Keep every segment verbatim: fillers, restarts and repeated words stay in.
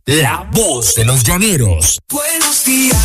La voz de los llaneros. Buenos días.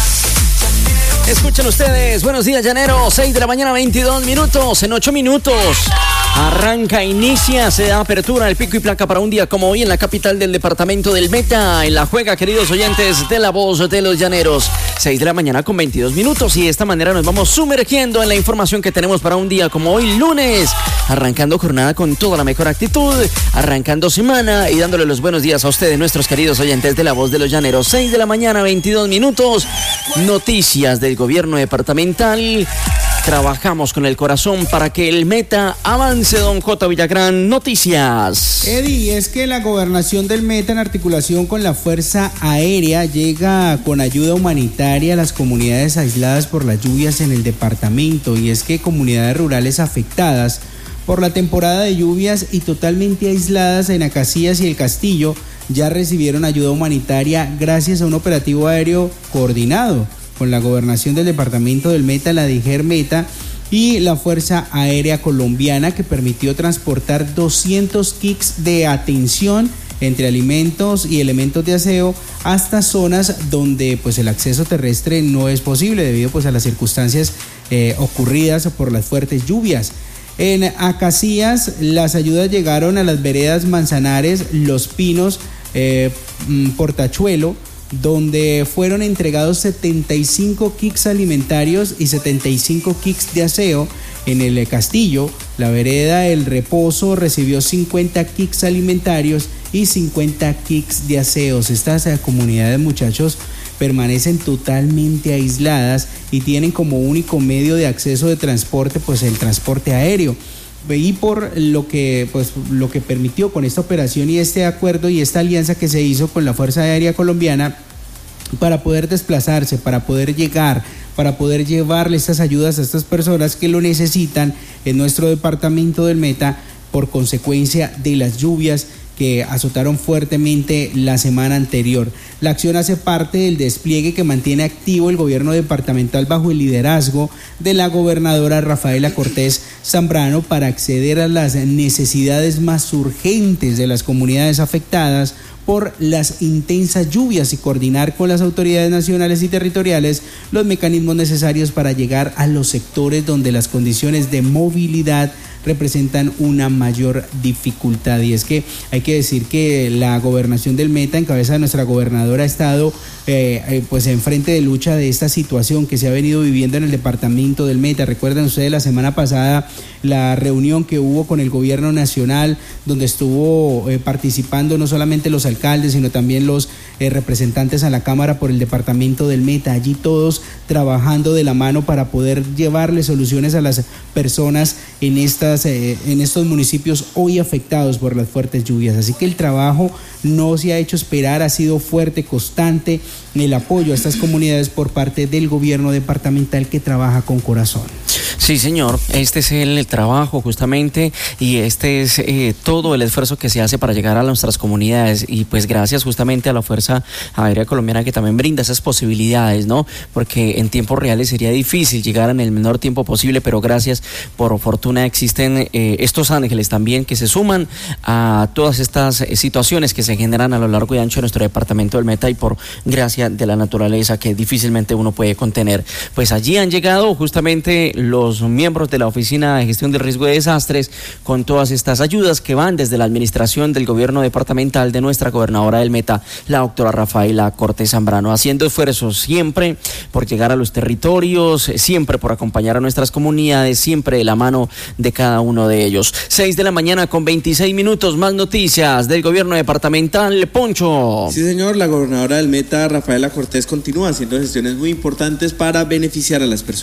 Escuchen ustedes, buenos días llaneros, seis de la mañana, veintidós minutos, en ocho minutos arranca, inicia, se da apertura el pico y placa para un día como hoy en la capital del departamento del Meta, en la juega, queridos oyentes de la voz de los llaneros, seis de la mañana con veintidós minutos, y de esta manera nos vamos sumergiendo en la información que tenemos para un día como hoy, lunes, arrancando jornada con toda la mejor actitud, arrancando semana y dándole los buenos días a ustedes, nuestros queridos oyentes de la voz de los llaneros, seis de la mañana, veintidós minutos, noticias del gobierno departamental. Trabajamos con el corazón para que el Meta avance, don J. Villagrán. Noticias. Eddie, es que la gobernación del Meta, en articulación con la Fuerza Aérea, llega con ayuda humanitaria a las comunidades aisladas por las lluvias en el departamento. Y es que comunidades rurales afectadas por la temporada de lluvias y totalmente aisladas en Acacías y El Castillo ya recibieron ayuda humanitaria gracias a un operativo aéreo coordinado con la gobernación del departamento del Meta, la DIGER Meta y la Fuerza Aérea Colombiana, que permitió transportar doscientos kits de atención entre alimentos y elementos de aseo hasta zonas donde pues el acceso terrestre no es posible debido pues a las circunstancias eh, ocurridas por las fuertes lluvias. En Acacías las ayudas llegaron a las veredas Manzanares, Los Pinos, eh, Portachuelo, donde fueron entregados setenta y cinco kits alimentarios y setenta y cinco kits de aseo. En el Castillo, la vereda El Reposo recibió cincuenta kits alimentarios y cincuenta kits de aseos. Estas eh, comunidades, muchachos, permanecen totalmente aisladas y tienen como único medio de acceso de transporte pues el transporte aéreo. Y por lo que pues lo que permitió con esta operación y este acuerdo y esta alianza que se hizo con la Fuerza Aérea Colombiana para poder desplazarse, para poder llegar, para poder llevarle estas ayudas a estas personas que lo necesitan en nuestro departamento del Meta por consecuencia de las lluvias que azotaron fuertemente la semana anterior. La acción hace parte del despliegue que mantiene activo el gobierno departamental bajo el liderazgo de la gobernadora Rafaela Cortés Zambrano para acceder a las necesidades más urgentes de las comunidades afectadas por las intensas lluvias y coordinar con las autoridades nacionales y territoriales los mecanismos necesarios para llegar a los sectores donde las condiciones de movilidad representan una mayor dificultad. Y es que hay que decir que la gobernación del Meta, en cabeza de nuestra gobernadora, ha estado eh, eh, pues en frente de lucha de esta situación que se ha venido viviendo en el departamento del Meta. Recuerden ustedes la semana pasada la reunión que hubo con el gobierno nacional, donde estuvo eh, participando no solamente los alcaldes, sino también los eh, representantes a la Cámara por el departamento del Meta, allí todos trabajando de la mano para poder llevarle soluciones a las personas en estas eh, en estos municipios hoy afectados por las fuertes lluvias. Así que el trabajo no se ha hecho esperar, ha sido fuerte, constante el apoyo a estas comunidades por parte del gobierno departamental que trabaja con corazón. Sí, señor, este es el trabajo justamente y este es eh, todo el esfuerzo que se hace para llegar a nuestras comunidades y pues gracias justamente a la Fuerza Aérea Colombiana que también brinda esas posibilidades, ¿no? Porque en tiempos reales sería difícil llegar en el menor tiempo posible, pero gracias, por fortuna existen eh, estos ángeles también que se suman a todas estas eh, situaciones que se generan a lo largo y ancho de nuestro departamento del Meta y por gracia de la naturaleza que difícilmente uno puede contener. Pues allí han llegado justamente los Los miembros de la Oficina de Gestión del Riesgo de Desastres con todas estas ayudas que van desde la administración del gobierno departamental de nuestra gobernadora del Meta, la doctora Rafaela Cortés Zambrano, haciendo esfuerzos siempre por llegar a los territorios, siempre por acompañar a nuestras comunidades, siempre de la mano de cada uno de ellos. seis de la mañana con veintiséis minutos, más noticias del gobierno departamental. Poncho. Sí, señor, la gobernadora del Meta, Rafaela Cortés, continúa haciendo gestiones muy importantes para beneficiar a las personas.